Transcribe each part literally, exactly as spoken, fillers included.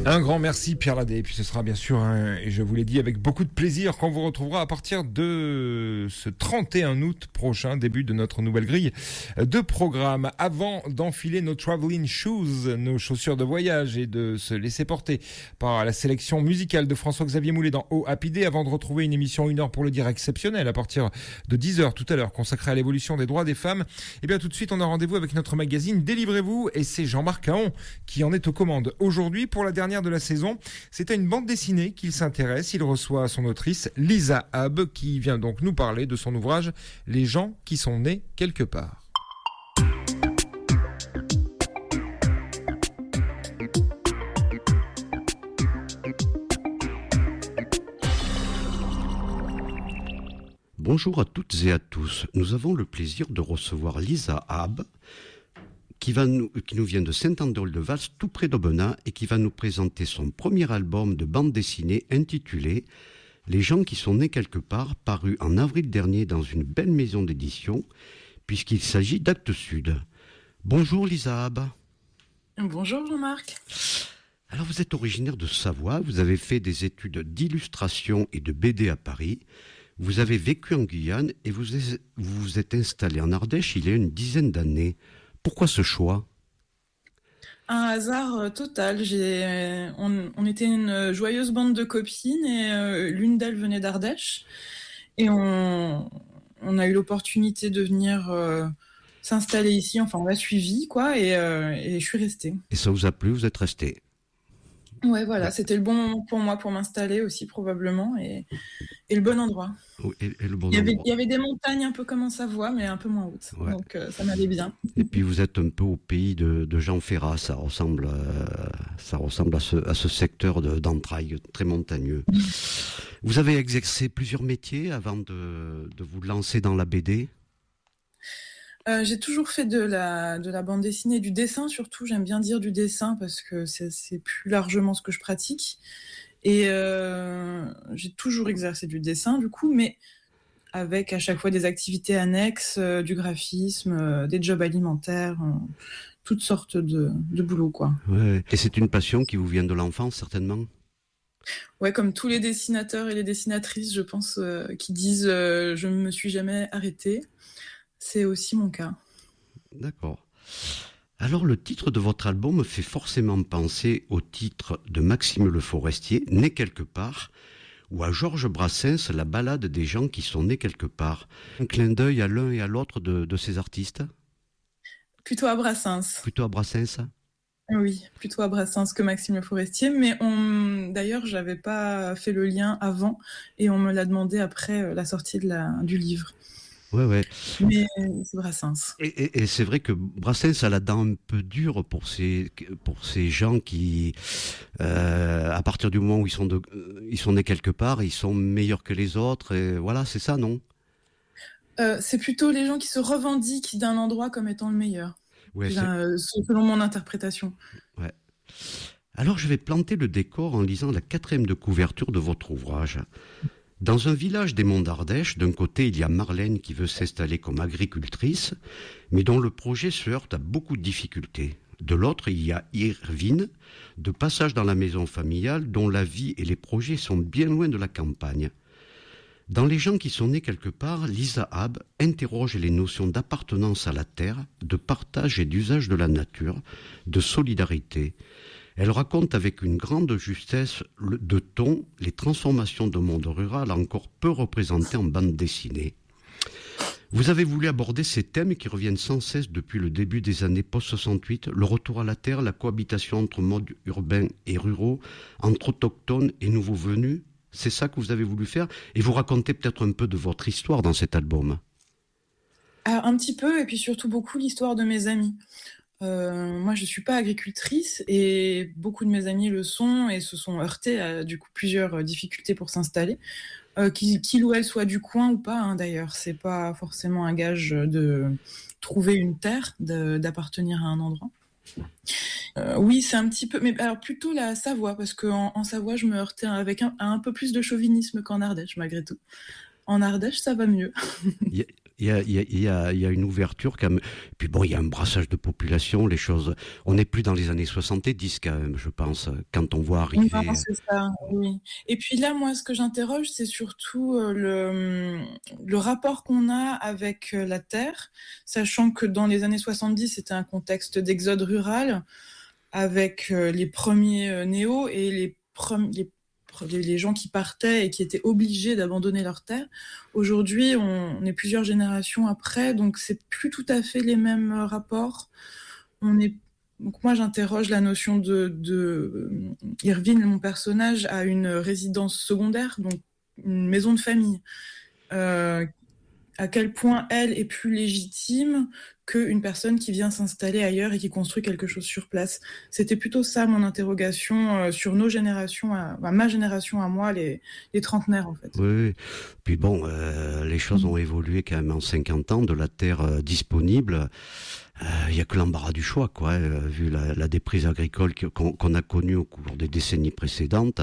Un grand merci Pierre Ladet, et puis ce sera bien sûr, hein, et je vous l'ai dit, avec beaucoup de plaisir qu'on vous retrouvera à partir de ce trente et un août prochain, début de notre nouvelle grille de programme. Avant d'enfiler nos traveling shoes, nos chaussures de voyage, et de se laisser porter par la sélection musicale de François-Xavier Moulet dans Oh Happy Day, avant de retrouver une émission une heure pour le dire exceptionnelle à partir de dix heures tout à l'heure, consacrée à l'évolution des droits des femmes, et bien tout de suite on a rendez-vous avec notre magazine Délivrez-vous, et c'est Jean-Marc Caon qui en est aux commandes. Aujourd'hui, pour la dernière de la saison, c'est à une bande dessinée qu'il s'intéresse. Il reçoit son autrice Lisa Habb, qui vient donc nous parler de son ouvrage Les gens qui sont nés quelque part. Bonjour à toutes et à tous. Nous avons le plaisir de recevoir Lisa Habb, qui, va nous, qui nous vient de Saint-Andéol-de-Vals, tout près d'Aubenas, et qui va nous présenter son premier album de bande dessinée intitulé « Les gens qui sont nés quelque part », paru en avril dernier dans une belle maison d'édition, puisqu'il s'agit d'Actes Sud. Bonjour Lisa Habb. Bonjour Jean-Marc. Alors vous êtes originaire de Savoie, vous avez fait des études d'illustration et de B D à Paris, vous avez vécu en Guyane et vous vous vous êtes installé en Ardèche il y a une dizaine d'années. Pourquoi ce choix ? Un hasard euh, total. J'ai, euh, on, on était une joyeuse bande de copines et euh, l'une d'elles venait d'Ardèche. Et on, on a eu l'opportunité de venir euh, s'installer ici. Enfin, on l'a suivi, quoi, et, euh, et je suis restée. Et ça vous a plu, vous êtes resté ? Ouais, voilà, c'était le bon moment pour moi pour m'installer aussi, probablement, et, et le bon endroit. Et, et le bon il, y avait, endroit. il y avait des montagnes un peu comme en Savoie, mais un peu moins hautes. Ouais. Donc euh, ça m'allait bien. Et puis vous êtes un peu au pays de, de Jean Ferrat, ça ressemble, euh, ça ressemble à ce, à ce secteur de, d'entrailles très montagneux. Vous avez exercé plusieurs métiers avant de, de vous lancer dans la B D ? Euh, j'ai toujours fait de la, de la bande dessinée, du dessin surtout. J'aime bien dire du dessin parce que c'est, c'est plus largement ce que je pratique. Et euh, j'ai toujours exercé du dessin, du coup, mais avec à chaque fois des activités annexes, euh, du graphisme, euh, des jobs alimentaires, euh, toutes sortes de, de boulots, quoi. Ouais. Et c'est une passion qui vous vient de l'enfance, certainement ? Ouais, comme tous les dessinateurs et les dessinatrices, je pense, euh, qui disent euh, « je ne me suis jamais arrêtée ». C'est aussi mon cas. D'accord. Alors le titre de votre album me fait forcément penser au titre de Maxime Le Forestier, Né quelque part, ou à Georges Brassens, La balade des gens qui sont nés quelque part. Un clin d'œil à l'un et à l'autre de, de ces artistes ? Plutôt à Brassens. Plutôt à Brassens ? Oui, plutôt à Brassens que Maxime Le Forestier, mais on, d'ailleurs, j'avais pas fait le lien avant, et on me l'a demandé après la sortie de la, du livre. Ouais, ouais. Mais c'est Brassens. Et, et, et c'est vrai que Brassens a la dent un peu dure pour ces, pour ces gens qui, euh, à partir du moment où ils sont, de, ils sont nés quelque part, ils sont meilleurs que les autres. Et voilà, c'est ça, non ? euh, C'est plutôt les gens qui se revendiquent d'un endroit comme étant le meilleur. Ouais, euh, selon mon interprétation. Ouais. Alors je vais planter le décor en lisant la quatrième de couverture de votre ouvrage. Dans un village des Monts d'Ardèche, d'un côté il y a Marlène qui veut s'installer comme agricultrice, mais dont le projet se heurte à beaucoup de difficultés. De l'autre, il y a Irvine, de passage dans la maison familiale, dont la vie et les projets sont bien loin de la campagne. Dans Les gens qui sont nés quelque part, Lisa Habb interroge les notions d'appartenance à la terre, de partage et d'usage de la nature, de solidarité. Elle raconte avec une grande justesse de ton les transformations d'un monde rural encore peu représenté en bande dessinée. Vous avez voulu aborder ces thèmes qui reviennent sans cesse depuis le début des années post-soixante-huit, le retour à la terre, la cohabitation entre modes urbains et ruraux, entre autochtones et nouveaux venus. C'est ça que vous avez voulu faire, et vous racontez peut-être un peu de votre histoire dans cet album. Alors, un petit peu, et puis surtout beaucoup l'histoire de mes amis. Euh, moi, je suis pas agricultrice et beaucoup de mes amis le sont et se sont heurtés à du coup plusieurs difficultés pour s'installer, euh, qu'il, qu'il ou elle soit du coin ou pas. Hein, d'ailleurs, c'est pas forcément un gage de trouver une terre, de, d'appartenir à un endroit. Euh, oui, c'est un petit peu, mais alors plutôt la Savoie, parce qu'en en Savoie, je me heurtais avec un, un peu plus de chauvinisme qu'en Ardèche, malgré tout. En Ardèche, ça va mieux. Il Il y a, il y a, il y a, il y a une ouverture quand même. Puis bon, il y a un brassage de population, les choses. On n'est plus dans les années soixante-dix quand même, je pense, quand on voit arriver. Non, c'est ça, oui. Et puis là, moi, ce que j'interroge, c'est surtout euh, le, le rapport qu'on a avec euh, la terre, sachant que dans les années soixante-dix, c'était un contexte d'exode rural, avec euh, les premiers euh, néos et les, pre- les les gens qui partaient et qui étaient obligés d'abandonner leur terre. Aujourd'hui, on est plusieurs générations après, donc c'est plus tout à fait les mêmes rapports. On est... Donc moi, j'interroge la notion de, de... Irvine, mon personnage, a une résidence secondaire, donc une maison de famille. Euh, à quel point elle est plus légitime qu'une personne qui vient s'installer ailleurs et qui construit quelque chose sur place. C'était plutôt ça mon interrogation euh, sur nos générations, à, à ma génération à moi, les, les trentenaires en fait. Oui, puis bon, euh, les choses ont évolué quand même en cinquante ans, de la terre euh, disponible. Il euh, n'y a que l'embarras du choix, quoi. Euh, vu la, la déprise agricole qu'on, qu'on a connue au cours des décennies précédentes,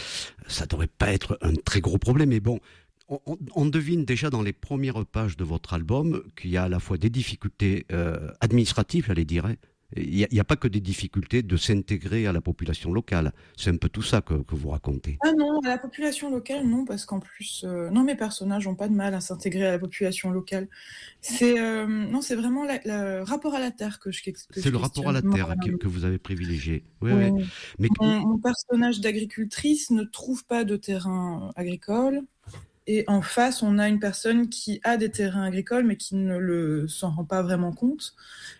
ça ne devrait pas être un très gros problème. Mais bon, On, on devine déjà dans les premières pages de votre album qu'il y a à la fois des difficultés euh, administratives, j'allais dire. Hein. Il n'y a, a pas que des difficultés de s'intégrer à la population locale. C'est un peu tout ça que, que vous racontez. Ah non, à la population locale, non, parce qu'en plus, euh, non, mes personnages n'ont pas de mal à s'intégrer à la population locale. C'est, euh, non, c'est vraiment le rapport à la terre que je que C'est je le rapport à la terre que, que vous avez privilégié. Oui, oui. oui. Mais... Mon, mon personnage d'agricultrice ne trouve pas de terrain agricole. Et en face, on a une personne qui a des terrains agricoles, mais qui ne le, s'en rend pas vraiment compte.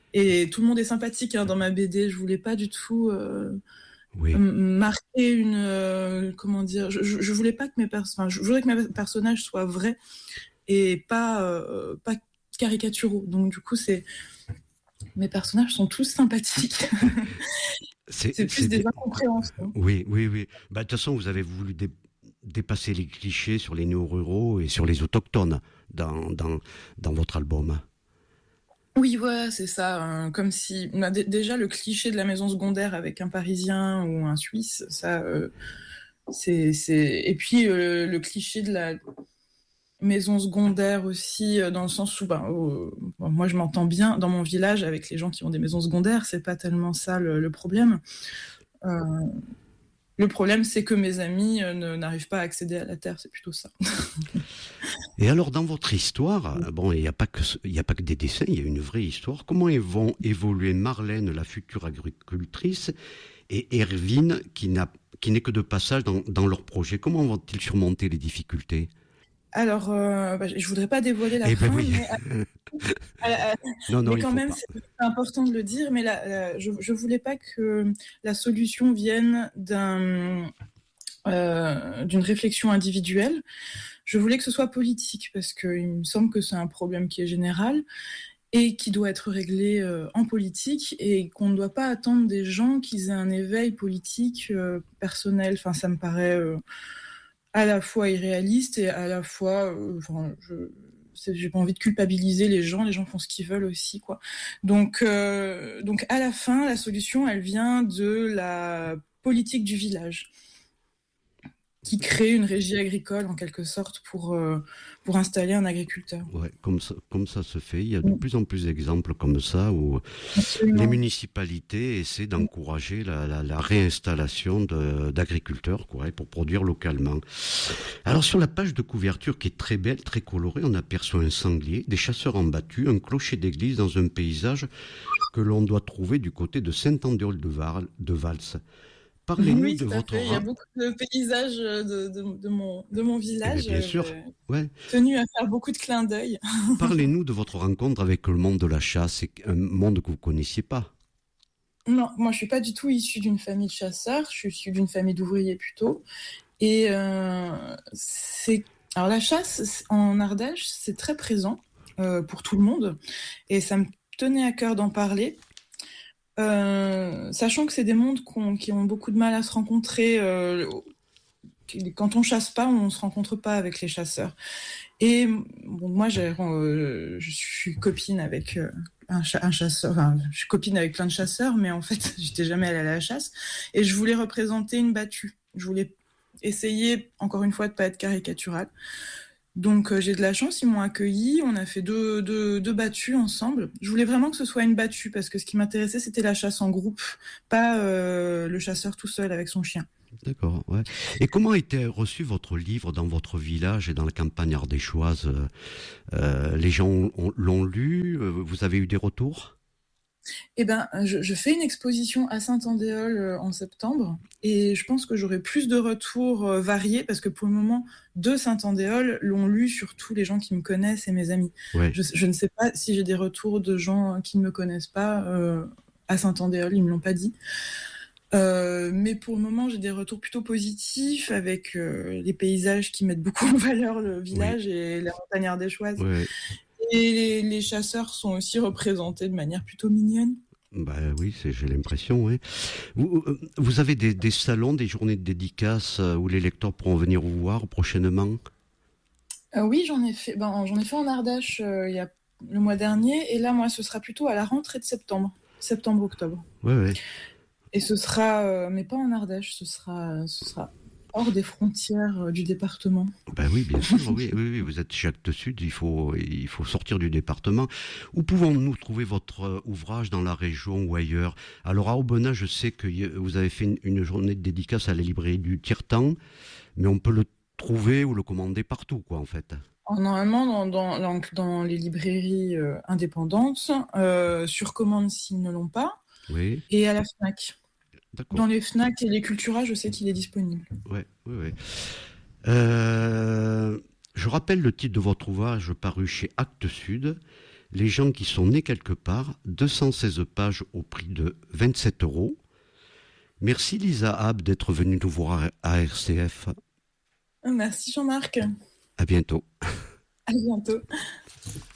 Et tout le monde est sympathique hein, dans ma B D. Je voulais pas du tout euh, oui. marquer une... Euh, comment dire je, je voulais pas que mes pers- enfin, je voulais que mes personnages soient vrais et pas, euh, pas caricaturaux. Donc du coup, c'est... mes personnages sont tous sympathiques. c'est, c'est plus c'est des, des incompréhensions. Oui, oui, oui. Bah, de toute façon, vous avez voulu... Dé... dépasser les clichés sur les néo-ruraux et sur les autochtones dans, dans, dans votre album. Oui, voilà, c'est ça. Euh, comme si... On a d- déjà, le cliché de la maison secondaire avec un Parisien ou un Suisse, ça... Euh, c'est, c'est... Et puis, euh, le cliché de la maison secondaire aussi, euh, dans le sens où... Ben, euh, bon, moi, je m'entends bien dans mon village avec les gens qui ont des maisons secondaires. C'est pas tellement ça le, le problème. Euh... Le problème, c'est que mes amis euh, ne, n'arrivent pas à accéder à la terre, c'est plutôt ça. Et alors, dans votre histoire, bon, il n'y a pas que, il n'y a pas que des dessins, il y a une vraie histoire. Comment vont évoluer Marlène, la future agricultrice, et Irvine, qui n'a, qui n'est que de passage dans, dans leur projet? Comment vont-ils surmonter les difficultés? Alors, euh, bah, je voudrais pas dévoiler la eh fin, ben oui. mais, à, à, à, non, non, mais quand même, pas. C'est important de le dire. Mais la, la, je, je voulais pas que la solution vienne d'un, euh, d'une réflexion individuelle. Je voulais que ce soit politique parce qu'il me semble que c'est un problème qui est général et qui doit être réglé euh, en politique et qu'on ne doit pas attendre des gens qu'ils aient un éveil politique euh, personnel. Enfin, ça me paraît euh, à la fois irréaliste et à la fois, euh, enfin, je, j'ai pas envie de culpabiliser les gens, les gens font ce qu'ils veulent aussi, quoi. Donc, euh, donc à la fin, la solution, elle vient de la politique du village, qui crée une régie agricole en quelque sorte pour, euh, pour installer un agriculteur. Ouais, comme ça, comme ça se fait. Il y a de plus en plus d'exemples comme ça où Absolument. Les municipalités essaient d'encourager la, la, la réinstallation de, d'agriculteurs quoi, pour produire localement. Alors sur la page de couverture qui est très belle, très colorée, on aperçoit un sanglier, des chasseurs en battu, un clocher d'église dans un paysage que l'on doit trouver du côté de Saint-Andéol-de-Val, de Vals. Parlez-nous oui, de votre fait. Il y a beaucoup de paysages de, de, de, mon, de mon village. Eh bien, bien sûr, ouais. Tenu à faire beaucoup de clins d'œil. Parlez-nous de votre rencontre avec le monde de la chasse. C'est un monde que vous ne connaissiez pas. Non, moi je ne suis pas du tout issue d'une famille de chasseurs. Je suis issue d'une famille d'ouvriers plutôt. Et euh, c'est... Alors la chasse en Ardèche, c'est très présent euh, pour tout le monde. Et ça me tenait à cœur d'en parler. Euh, sachant que c'est des mondes qui ont beaucoup de mal à se rencontrer. Euh, quand on chasse pas, on se rencontre pas avec les chasseurs. Et bon, moi, j'ai, euh, je suis copine avec euh, un, cha- un chasseur. Enfin, je suis copine avec plein de chasseurs, mais en fait, j'étais jamais allée à la chasse. Et je voulais représenter une battue. Je voulais essayer, encore une fois, de pas être caricaturale. Donc euh, j'ai de la chance, ils m'ont accueilli, on a fait deux, deux, deux battues ensemble. Je voulais vraiment que ce soit une battue parce que ce qui m'intéressait c'était la chasse en groupe, pas euh, le chasseur tout seul avec son chien. D'accord, ouais. Et comment a été reçu votre livre dans votre village et dans la campagne ardéchoise? euh, Les gens ont- l'ont lu? euh, Vous avez eu des retours? Eh ben, je, je fais une exposition à Saint-Andéol euh, en septembre et je pense que j'aurai plus de retours euh, variés parce que pour le moment, de Saint-Andéol l'ont lu surtout les gens qui me connaissent et mes amis. Ouais. Je, je ne sais pas si j'ai des retours de gens qui ne me connaissent pas euh, à Saint-Andéol, ils me l'ont pas dit. Euh, mais pour le moment, j'ai des retours plutôt positifs avec euh, les paysages qui mettent beaucoup en valeur le village Oui. et la montagne ardéchoise. Ouais. Et les, les chasseurs sont aussi représentés de manière plutôt mignonne. Bah oui, c'est, j'ai l'impression, oui. Vous, euh, vous avez des, des salons, des journées de dédicaces euh, où les lecteurs pourront venir vous voir prochainement? Euh, oui, j'en ai fait, ben, j'en ai fait en Ardèche euh, il y a le mois dernier, et là, moi, ce sera plutôt à la rentrée de septembre, septembre-octobre. Oui, oui. Et ce sera, euh, mais pas en Ardèche, ce sera, ce sera hors des frontières euh, du département. Ben oui, bien sûr, oui, oui, oui, vous êtes chez Actes Sud, il faut, il faut sortir du département. Où pouvons-nous trouver votre euh, ouvrage dans la région ou ailleurs? Alors à Aubenas, je sais que y- vous avez fait une, une journée de dédicace à la librairie du Tire-Temps, mais on peut le trouver ou le commander partout, quoi, en fait. Alors, normalement, dans, dans, dans, dans les librairies euh, indépendantes, euh, sur commande s'ils ne l'ont pas, Oui, et à la Fnac. d'accord. Dans les Fnac et les Cultura, je sais qu'il est disponible. Ouais, oui, oui. Euh, je rappelle le titre de votre ouvrage paru chez Actes Sud, Les gens qui sont nés quelque part, deux cent seize pages au prix de vingt-sept euros. Merci Lisa Ab d'être venue nous voir à R C F. Merci Jean-Marc. À bientôt. À bientôt.